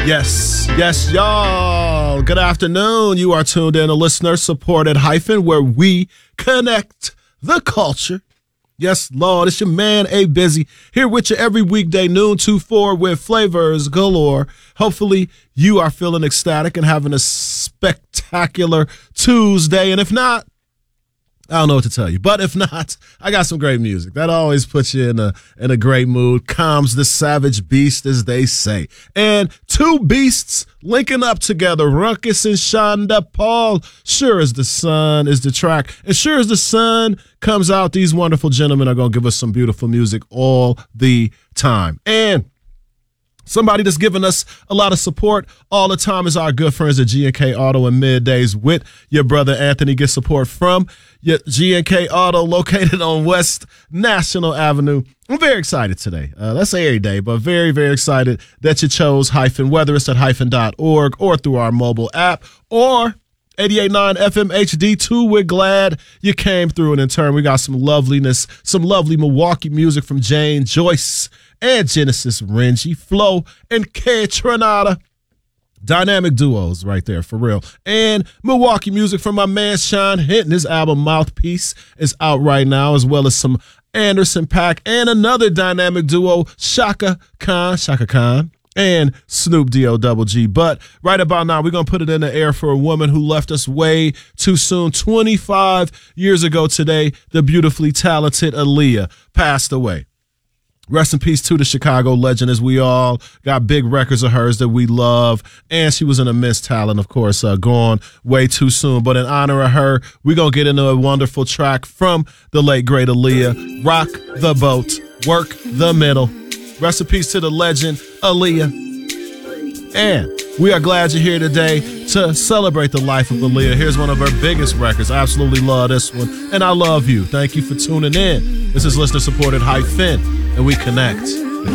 Yes, y'all. Good afternoon. You are tuned in to listener-supported Hyphen, where we connect the culture. Yes, Lord, it's your man, A Busy, here with you every weekday, noon to 4, with flavors galore. Hopefully, you are feeling ecstatic and having a spectacular Tuesday. And if not, I don't know what to tell you. But if not, I got some great music. That always puts you in a great mood, calms the savage beast, as they say. And two beasts linking up together, Ruckus and Shonda Paul. Sure as the sun is the track. And sure as the sun comes out, these wonderful gentlemen are going to give us some beautiful music all the time. And somebody that's giving us a lot of support all the time is our good friends at G&K Auto and Middays with your brother Anthony. Get support from your G&K Auto located on West National Avenue. I'm very excited today. Let's say every day, but very, very excited that you chose Hyphen, whether it's at hyphen.org or through our mobile app or 88.9 FM HD2. We're glad you came through. And in turn, we got some loveliness, some lovely Milwaukee music from Jane Joyce and Genesis Renji, Flo and K Trinata. Dynamic duos right there, for real. And Milwaukee music from my man Sean Hinton. His album Mouthpiece is out right now, as well as some Anderson .Paak and another dynamic duo, Shaka Khan, and Snoop D-O-double-G. But right about now, we're going to put it in the air for a woman who left us way too soon. 25 years ago today, the beautifully talented Aaliyah passed away. Rest in peace to the Chicago legend, as we all got big records of hers that we love. And she was an immense talent, of course, gone way too soon. But in honor of her, we're going to get into a wonderful track from the late, great Aaliyah. Rock the boat, work the middle. Rest in peace to the legend, Aaliyah. And we are glad you're here today to celebrate the life of Aaliyah. Here's one of her biggest records. I absolutely love this one. And I love you. Thank you for tuning in. This is listener-supported Hyphen, and we connect.